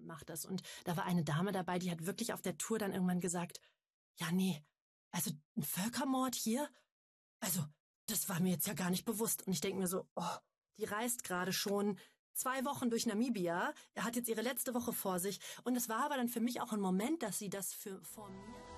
macht das. Und da war eine Dame dabei, die hat wirklich auf der Tour dann irgendwann gesagt, ja, nee, also ein Völkermord hier? Also, das war mir jetzt ja gar nicht bewusst. Und ich denke mir so, oh, die reist gerade schon 2 Wochen durch Namibia. Er hat jetzt ihre letzte Woche vor sich. Und es war aber dann für mich auch ein Moment, dass sie das vor mir...